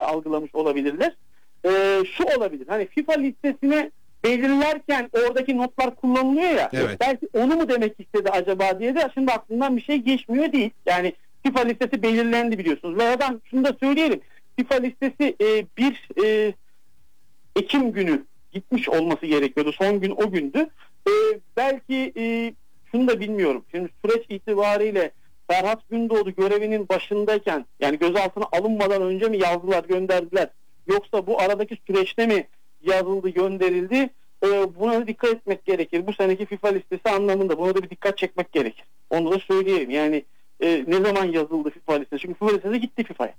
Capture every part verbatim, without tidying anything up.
algılamış olabilirler. Ee, şu olabilir. Hani FIFA listesine belirlerken oradaki notlar kullanılıyor ya. Evet. Belki onu mu demek istedi acaba diye de şimdi aklımdan bir şey geçmiyor değil. Yani FIFA listesi belirlendi biliyorsunuz. Ve ben şunu da söyleyelim. FIFA listesi e, bir e, Ekim günü gitmiş olması gerekiyordu. Son gün o gündü. E, belki e, şunu da bilmiyorum. Şimdi süreç itibariyle Ferhat Gündoğdu görevinin başındayken, yani gözaltına alınmadan önce mi yazdılar, gönderdiler? Yoksa bu aradaki süreçte mi yazıldı, gönderildi? E, buna dikkat etmek gerekir. Bu seneki FIFA listesi anlamında buna da bir dikkat çekmek gerekir. Onu da söyleyeyim. Yani e, ne zaman yazıldı FIFA listesi? Çünkü FIFA listesi gitti FIFA'ya.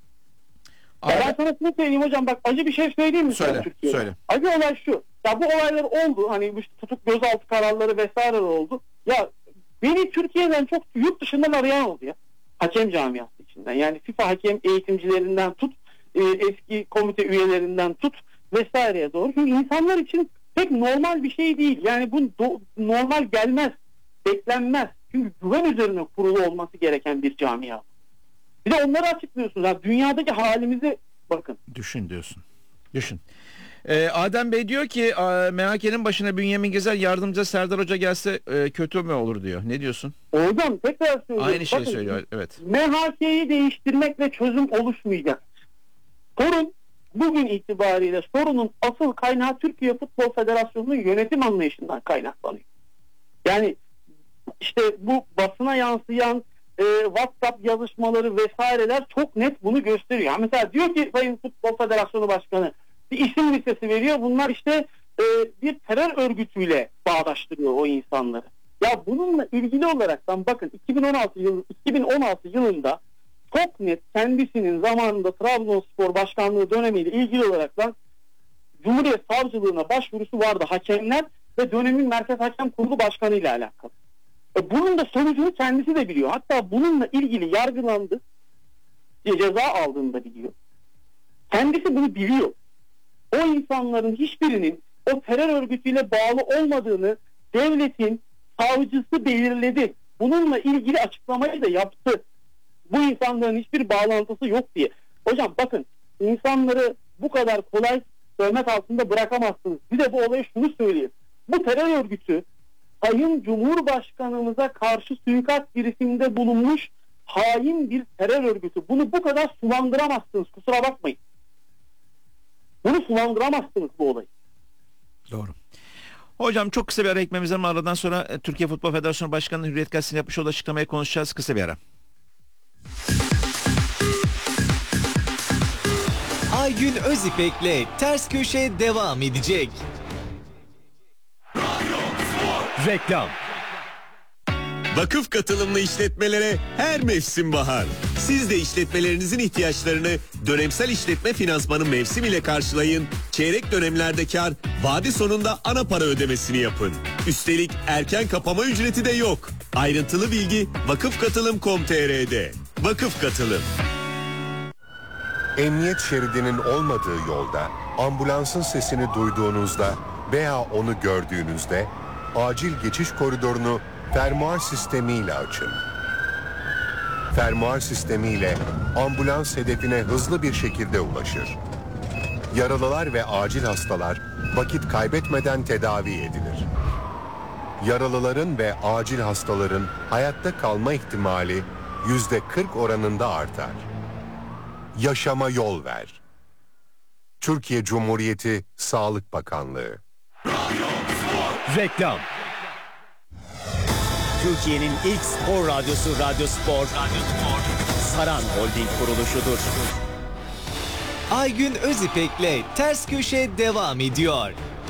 Ya ben sana şunu söyleyeyim hocam, bak acı bir şey söyleyeyim mi? Söyle, Türkiye'de? söyle. Acı olay şu. Ya bu olaylar oldu. Hani işte tutuk gözaltı kararları vesaire oldu. Ya beni Türkiye'den çok yurt dışından arayan oldu ya. Hakem camiası içinden. Yani FIFA hakem eğitimcilerinden tut, e, eski komite üyelerinden tut vesaireye doğru. Çünkü insanlar için pek normal bir şey değil. Yani bu do- normal gelmez, beklenmez. Çünkü güven üzerine kurulu olması gereken bir camia. Bir de onları açıklıyorsunuz. Yani dünyadaki halimizi bakın. Düşün diyorsun. Düşün. Ee, Adem Bey diyor ki M H K'nin başına Bünyamin Gezer, yardımcı Serdar Hoca gelse e, kötü mü olur diyor. Ne diyorsun? Hocam tekrar söylüyorum. Aynı şeyi bakın, söylüyor. Evet. M H K'yi değiştirmekle çözüm oluşmayacak. Sorun bugün itibariyle sorunun asıl kaynağı Türkiye Futbol Federasyonu'nun yönetim anlayışından kaynaklanıyor. Yani işte bu basına yansıyan e, WhatsApp yazışmaları vesaireler çok net bunu gösteriyor. Yani mesela diyor ki Sayın Futbol Federasyonu Başkanı bir isim listesi veriyor. Bunlar işte e, bir terör örgütüyle bağdaştırıyor o insanları. Ya bununla ilgili olaraktan bakın iki bin on altı yıl iki bin on altı yılında çok net kendisinin zamanında Trabzonspor Başkanlığı dönemiyle ilgili olaraktan Cumhuriyet Savcılığına başvurusu vardı hakemler ve dönemin Merkez Hakem Kurulu Başkanı ile alakalı. E bunun da sonucunu kendisi de biliyor. Hatta bununla ilgili yargılandı, ceza aldığını da biliyor. Kendisi bunu biliyor. O insanların hiçbirinin o terör örgütüyle bağlı olmadığını devletin savcısı belirledi. Bununla ilgili açıklamayı da yaptı. Bu insanların hiçbir bağlantısı yok diye. Hocam bakın, insanları bu kadar kolay töhmet altında bırakamazsınız. Bir de bu olaya şunu söyleyeyim. Bu terör örgütü Sayın Cumhurbaşkanımıza karşı suikast girişiminde bulunmuş hain bir terör örgütü. Bunu bu kadar sulandıramazsınız. Kusura bakmayın. Bunu sulandıramazsınız bu olayı. Doğru. Hocam çok kısa bir ara ekmemiz var. Aradan sonra Türkiye Futbol Federasyonu Başkanı Hürriyet Gazetesi'nin yapmış olduğu açıklamayı konuşacağız. Kısa bir ara. Aygün Özipek'le Ters Köşe devam edecek. Reklam. Vakıf katılımlı işletmelere her mevsim bahar. Siz de işletmelerinizin ihtiyaçlarını dönemsel işletme finansmanı mevsim ile karşılayın. Çeyrek dönemlerde kar, vade sonunda ana para ödemesini yapın. Üstelik erken kapama ücreti de yok. Ayrıntılı bilgi vakıfkatılım nokta com nokta tr'de. Vakıf Katılım. Emniyet şeridinin olmadığı yolda, ambulansın sesini duyduğunuzda veya onu gördüğünüzde acil geçiş koridorunu fermuar sistemiyle açın. Fermuar sistemiyle ambulans hedefine hızlı bir şekilde ulaşır. Yaralılar ve acil hastalar vakit kaybetmeden tedavi edilir. Yaralıların ve acil hastaların hayatta kalma ihtimali yüzde kırk oranında artar. Yaşama yol ver. Türkiye Cumhuriyeti Sağlık Bakanlığı. Reklam. Türkiye'nin ilk spor radyosu Radyo Spor, Radyo Spor, Saran Holding kuruluşudur. Aygün Özipek'le Ters Köşe devam ediyor.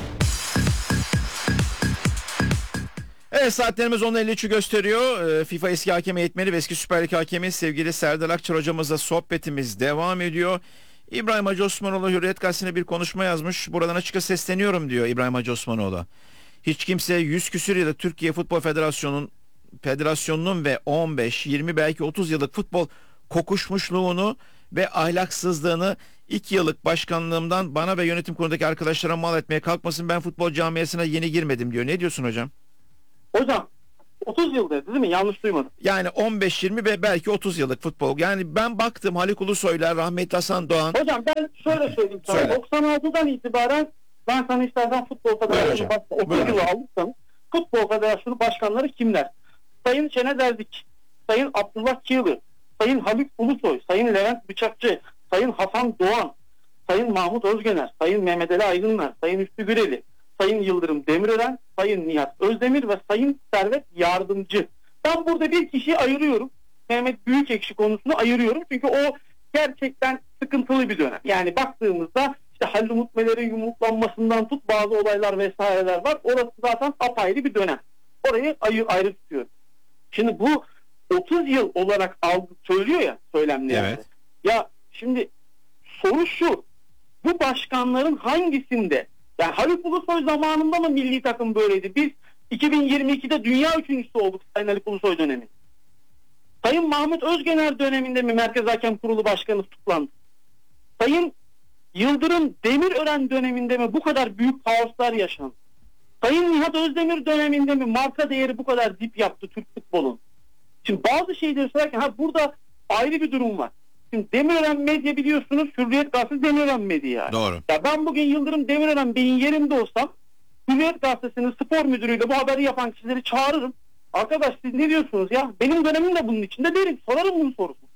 Evet, saatlerimiz on elli üçü gösteriyor. FIFA eski hakem eğitmeni ve eski Süper Lig hakemi sevgili Serdar Akçar hocamızla sohbetimiz devam ediyor. İbrahim Hacı Osmanoğlu Hürriyet Gazetesi'ne bir konuşma yazmış. Buradan açıkça sesleniyorum diyor İbrahim Hacı Osmanoğlu. Hiç kimse yüz küsür yıllık Türkiye Futbol Federasyonu'nun Federasyonu'nun ve on beş, yirmi belki otuz yıllık futbol kokuşmuşluğunu ve ahlaksızlığını iki yıllık başkanlığımdan bana ve yönetim kurulundaki arkadaşlara mal etmeye kalkmasın. Ben futbol camiasına yeni girmedim diyor. Ne diyorsun hocam? Hocam otuz yıl dedi değil mi? Yanlış duymadım. Yani on beş yirmi ve belki otuz yıllık futbol. Yani ben baktım Haluk Ulusoy'la, rahmetli Hasan Doğan. Hocam ben şöyle söyleyeyim sana. Söyle. doksan altıdan itibaren ben sana istersen Futbol Federasyonu hocam. başkanı, Buyurun otuz yılı hocam. alırsam Futbol Federasyonu başkanları kimler? Sayın Şener Erdik, Sayın Abdullah Çığlı, Sayın Haluk Ulusoy, Sayın Levent Bıçakçı, Sayın Hasan Doğan, Sayın Mahmut Özgener, Sayın Mehmet Ali Aydınlar, Sayın Üstü Güreli, Sayın Yıldırım Demirören, Sayın Nihat Özdemir ve Sayın Servet Yardımcı. Ben burada bir kişiyi ayırıyorum. Mehmet Büyükekşi konusunu ayırıyorum. Çünkü o gerçekten sıkıntılı bir dönem. Yani baktığımızda işte Halil Umut Meler'in yumruklanmasından tut bazı olaylar vesaireler var. Orası zaten apayrı bir dönem. Orayı ayrı, ayrı tutuyorum. Şimdi bu otuz yıl olarak algı söylüyor ya söylemleri. Evet. Ya şimdi soru şu. Bu başkanların hangisinde, yani Haluk Ulusoy zamanında mı milli takım böyleydi? Biz iki bin yirmi ikide dünya üçüncüsü olduk Sayın Haluk Ulusoy dönemi. Sayın Mahmut Özgener döneminde mi Merkez Hakem Kurulu Başkanı tutuklandı? Sayın Yıldırım Demirören döneminde mi bu kadar büyük kaoslar yaşandı? Sayın Nihat Özdemir döneminde mi marka değeri bu kadar dip yaptı Türk futbolun? Şimdi bazı şeyleri söylerken ha burada ayrı bir durum var. Şimdi Demirören Medya biliyorsunuz Hürriyet Gazetesi Demirören Medya yani. Doğru. Ya ben bugün Yıldırım Demirören Bey'in yerinde olsam Hürriyet Gazetesi'nin spor müdürüyle bu haberi yapan kişileri çağırırım. Arkadaş siz ne diyorsunuz ya? Benim dönemim de bunun içinde derim. Sorarım bunun sorusunu.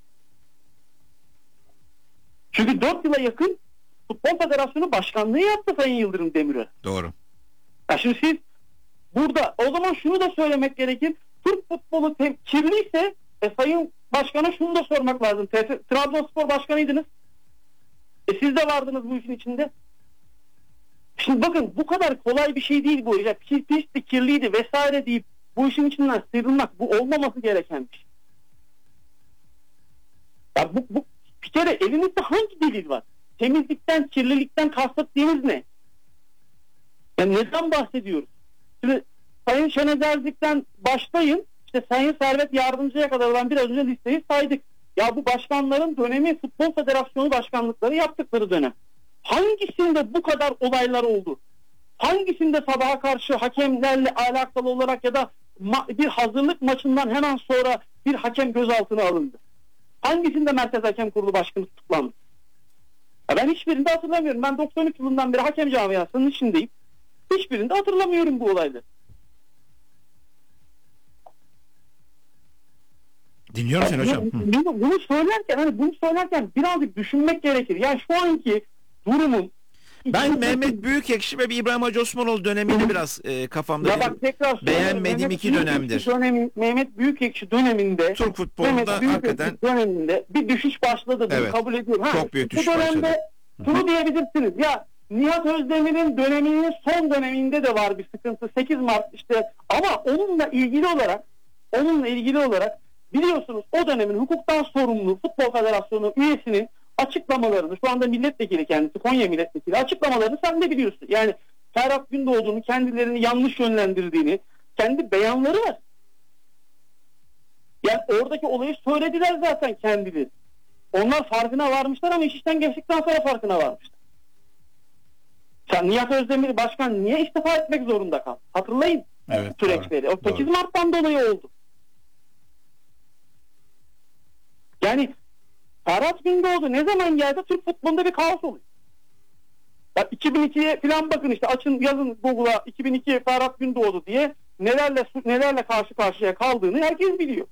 Çünkü dört yıla yakın Futbol Federasyonu Başkanlığı yaptı Sayın Yıldırım Demirören. Doğru. Ya şimdi siz burada o zaman şunu da söylemek gerekir. Türk futbolu te- kirliyse e, Sayın Başkan'a şunu da sormak lazım. T F Trabzonspor Başkanıydınız. E, siz de vardınız bu işin içinde. Şimdi bakın bu kadar kolay bir şey değil bu. Ya, pis, pisti, kirliydi vesaire deyip bu işin içinden sıyrılmak bu olmaması gereken bir şey. Ya bu, bu bir kere elinizde hangi delil var? Temizlikten, kirlilikten kastettiğiniz ne? Ya neden bahsediyoruz? Şimdi Sayın Şener Erzik'ten başlayın. İşte Sayın Servet Yardımcı'ya kadar olan biraz önce listeyi saydık. Ya bu başkanların dönemi Futbol Federasyonu başkanlıkları yaptıkları dönem. Hangisinde bu kadar olaylar oldu? Hangisinde sabaha karşı hakemlerle alakalı olarak ya da ma- bir hazırlık maçından hemen sonra bir hakem gözaltına alındı? Hangisinde Merkez Hakem Kurulu Başkanı tutuklandı? Ya ben hiçbirinde hatırlamıyorum. Ben doksan üç yılından beri hakem camiasının içindeyim. Hiçbirinde hatırlamıyorum bu olayları. Dinliyorum seni hocam. Hı. Bunu, bunu söylerken hani bunu söylerken birazcık düşünmek gerekir. Yani şu anki durumun Ben Mehmet Büyükekşi ve bir İbrahim Hacı Osmanoğlu dönemini biraz e, kafamda ya bak tekrar beğenmediğim Mehmet iki Büyükekşi dönemdir. Dönemi, Mehmet Büyükekşi döneminde Türk futbolunda Mehmet Büyükekşi hakikaten döneminde bir düşüş başladı. Bunu Evet. kabul ediyorum. Ha, Çok büyük düşüş bu dönemde başladı. şunu diyebilirsiniz. Ya Nihat Özdemir'in döneminin son döneminde de var bir sıkıntı. sekiz Mart işte ama onunla ilgili olarak onunla ilgili olarak biliyorsunuz o dönemin hukuktan sorumlu Futbol Federasyonu üyesinin açıklamalarını şu anda milletvekili kendisi Konya milletvekili açıklamalarını sen de biliyorsun. Yani Ferhat Gündoğdu'nun kendilerini yanlış yönlendirdiğini kendi beyanları var. Yani oradaki olayı söylediler zaten kendileri. Onlar farkına varmışlar ama iş işten geçtikten sonra farkına varmışlar. Sen Nihat Özdemir başkan niye istifa etmek zorunda kaldı? Hatırlayın Evet, süreçleri. doğru, O sekiz Mart'tan dolayı oldu. Yani Ferhat Gündoğdu ne zaman geldi Türk futbolunda bir kaos oluyor. Ya iki bin ikiye falan bakın işte açın yazın Google'a iki bin iki Ferhat Gündoğdu diye nelerle nelerle karşı karşıya kaldığını herkes biliyor.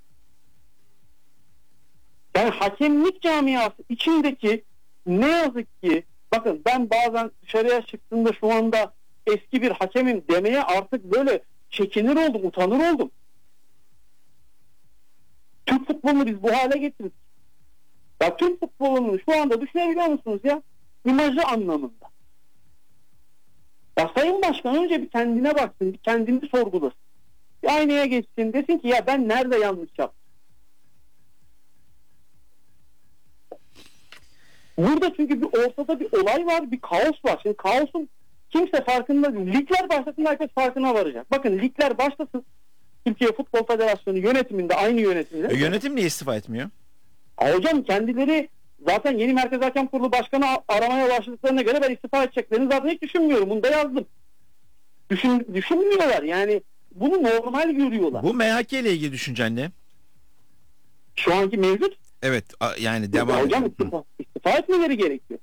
Yani hakemlik camiası içindeki ne yazık ki bakın ben bazen dışarıya çıktığımda şu anda eski bir hakemim demeye artık böyle çekinir oldum, utanır oldum. Türk futbolunu biz bu hale getirdik. Ya Türk futbolunun şu anda düşünebiliyor musunuz ya? İmajı anlamında. Ya Sayın Başkan önce bir kendine baksın, bir kendini sorgulasın. Bir aynaya geçsin, desin ki ya ben nerede yanlış yaptım? Burada çünkü bir ortada bir olay var, bir kaos var. Şimdi kaosun kimse farkında değil. Ligler başlasın herkes farkına varacak. Bakın ligler başlasın. Türkiye Futbol Federasyonu yönetiminde aynı yönetimde. E, yönetim niye istifa etmiyor? A, hocam kendileri zaten yeni Merkez Hakem Kurulu Başkanı aramaya başladıklarına göre ben istifa edeceklerini zaten hiç düşünmüyorum. Bunu da yazdım. Düşün, düşünmüyorlar yani bunu normal görüyorlar. Bu M H K ile ilgili düşüncen ne? Şu anki mevcut Evet a- yani devam hocam edelim. Hı. istifa, istifa etmeleri gerekiyor.